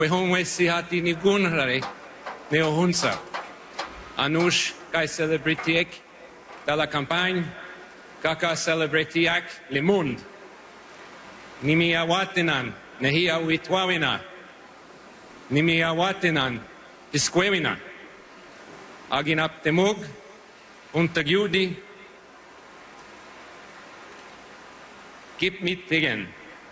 Wehongwe sihati ni gunrare neohunsa. Anush kai celebritiek dans la campagne, kaka celebritiak le monde. Nimiawatinan nehia witwawina. Nimiawatinan pisquewina. Aginap temug untagyudi. Keep me tegen.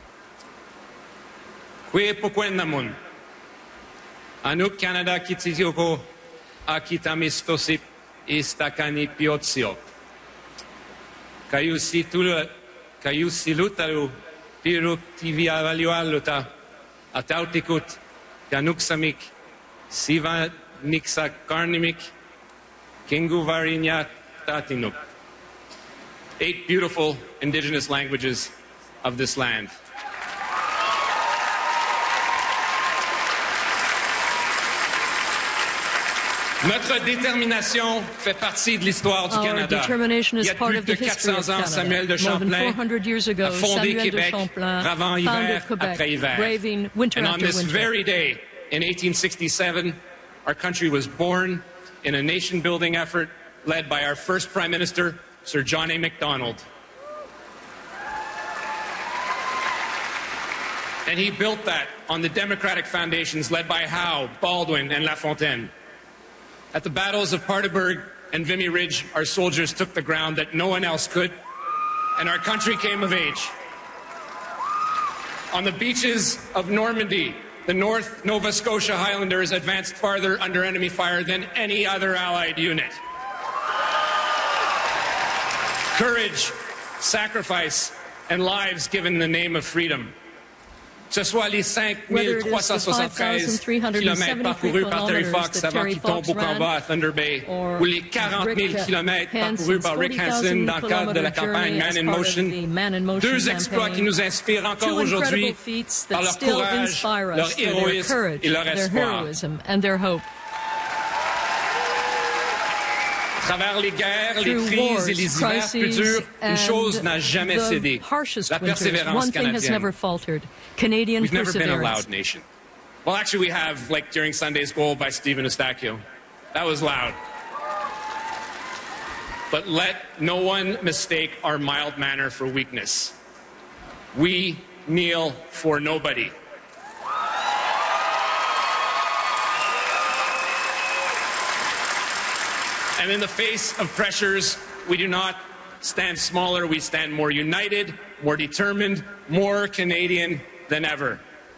Kwe pokwendamun. Anuk Canada kitizoko akitamistosip istakani piotsio. Kayusi lutalu piruk tivia valualuta atautikut yanuksamik siva niksa karnimik kingu varinyat tatinuk. 8 beautiful indigenous languages of this land. Notre détermination fait partie de l'histoire du Canada. Il y a plus de 400 ans, Samuel de Champlain a fondé Québec, bravant hiver après hiver. And on this very day, in 1867, our country was born in a nation-building effort led by our first Prime Minister, Sir John A. Macdonald. And he built that on the democratic foundations led by Howe, Baldwin, and LaFontaine. At the battles of Paardeberg and Vimy Ridge, our soldiers took the ground that no one else could, and our country came of age. On the beaches of Normandy, the North Nova Scotia Highlanders advanced farther under enemy fire than any other Allied unit. Courage, sacrifice, and lives given in the name of freedom. Que ce soit les 5373 kilomètres parcourus par Terry Fox avant qu'il tombe au combat à Thunder Bay, ou les 40 000 kilomètres parcourus par Rick Hansen dans le cadre de la campagne Man in Motion, deux exploits qui nous inspirent encore aujourd'hui par leur courage, leur héroïsme et leur espoir. À travers les guerres, les crises et les hivers plus durs, une chose n'a jamais cédé, la persévérance canadienne. We've never been a loud nation. Well, actually we have, like during Sunday's goal by Stephen Eustachio. That was loud. But let no one mistake our mild manner for weakness. We kneel for nobody. And in the face of pressures, we do not stand smaller, we stand more united, more determined, more Canadian than ever.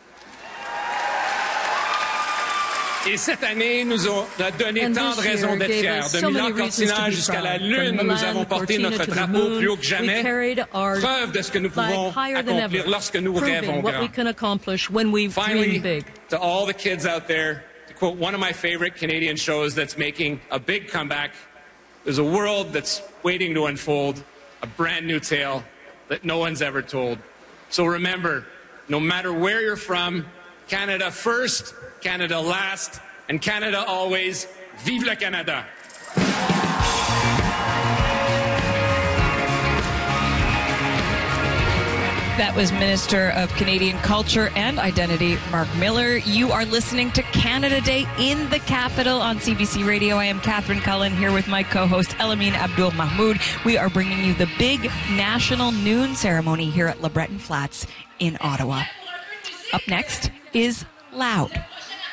Et cette année nous a donné tant de raisons d'être fiers. De Milan-Cortina jusqu'à la Lune, nous avons porté notre drapeau plus haut que jamais, preuve de ce que nous pouvons accomplir lorsque nous rêvons grand. Finally, to all the kids out there, to quote one of my favorite Canadian shows that's making a big comeback, there's a world that's waiting to unfold, a brand new tale that no one's ever told. So remember, no matter where you're from, Canada first, Canada last, and Canada always. Vive le Canada! That was Minister of Canadian Culture and Identity, Mark Miller. You are listening to Canada Day in the Capital on CBC Radio. I am Catherine Cullen here with my co-host Elamine Abdul Mahmoud. We are bringing you the big national noon ceremony here at LeBreton Flats in Ottawa. Up next is Loud.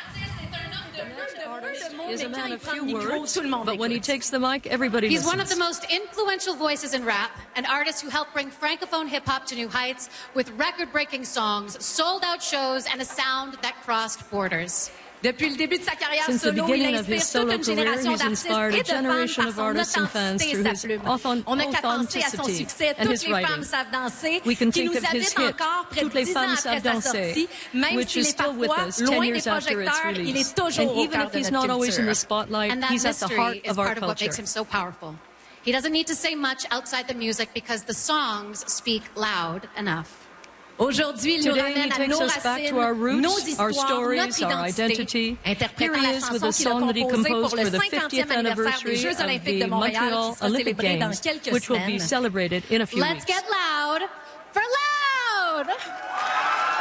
Is a man of few words, but when he takes the mic, everybody He's listens. one of the most influential voices in rap, an artist who helped bring francophone hip-hop to new heights with record-breaking songs, sold-out shows, and a sound that crossed borders. Depuis le début de sa carrière solo, il inspire toute une génération d'artistes et de fans par son authenticité et sa plume. On n'a qu'à penser à son succès. Toutes les femmes savent danser, qui nous habite encore près de 10 ans après sa sortie. Même s'il est parfois loin des projecteurs, il est toujours au cœur de notre culture. And that mystery is part of what makes him so powerful. He doesn't need to say much outside the music because the songs speak loud enough. Aujourd'hui, il nous ramène à nos racines, nos histoires, notre identité. Interprétant la chanson qu'il a composée pour le 50e anniversaire des Jeux olympiques de Montréal qui sera célébré dans quelques semaines. Let's get loud for loud!